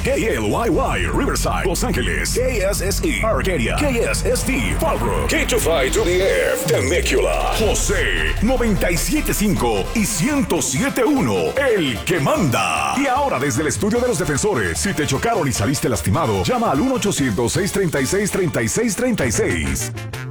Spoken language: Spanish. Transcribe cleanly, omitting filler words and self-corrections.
KLYY, Riverside, Los Ángeles. KSSE, Arcadia. KSST, Fallbrook. K252 to the F, Temecula. José, 97.5 y 107.1, el que manda. Y ahora desde el estudio de los defensores, si te chocaron y saliste lastimado, llama al 1-800-636-3636.